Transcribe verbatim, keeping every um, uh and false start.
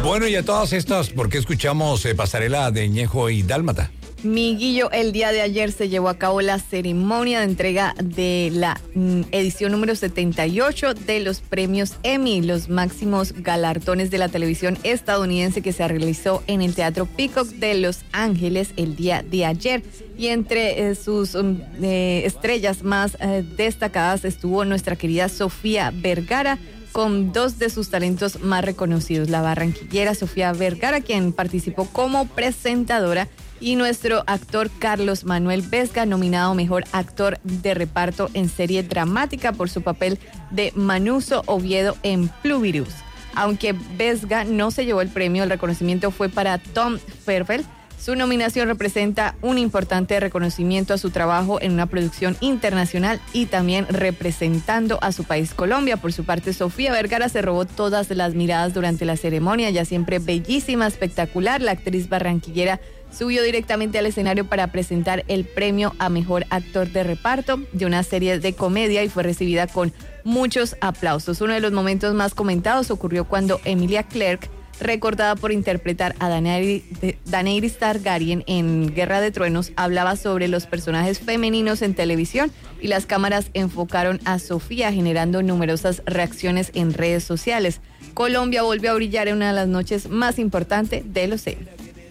Bueno, y a todas estas, ¿por qué escuchamos eh, Pasarela de Ñejo y Dálmata? Miguillo, el día de ayer se llevó a cabo la ceremonia de entrega de la mm, edición número setenta y ocho de los premios Emmy, los máximos galardones de la televisión estadounidense, que se realizó en el Teatro Peacock de Los Ángeles el día de ayer. Y entre eh, sus um, eh, estrellas más eh, destacadas estuvo nuestra querida Sofía Vergara, con dos de sus talentos más reconocidos, la barranquillera Sofía Vergara, quien participó como presentadora, y nuestro actor Carlos Manuel Vesga, nominado Mejor Actor de Reparto en Serie Dramática por su papel de Manuso Oviedo en Pluvirus. Aunque Vesga no se llevó el premio, el reconocimiento fue para Tom Ferfeld. Su nominación representa un importante reconocimiento a su trabajo en una producción internacional y también representando a su país, Colombia. Por su parte, Sofía Vergara se robó todas las miradas durante la ceremonia, ya siempre bellísima, espectacular. La actriz barranquillera subió directamente al escenario para presentar el premio a Mejor Actor de Reparto de una serie de comedia y fue recibida con muchos aplausos. Uno de los momentos más comentados ocurrió cuando Emilia Clarke, recordada por interpretar a Daenerys Targaryen en Guerra de Truenos, hablaba sobre los personajes femeninos en televisión y las cámaras enfocaron a Sofía, generando numerosas reacciones en redes sociales. Colombia volvió a brillar en una de las noches más importantes de los Emmy.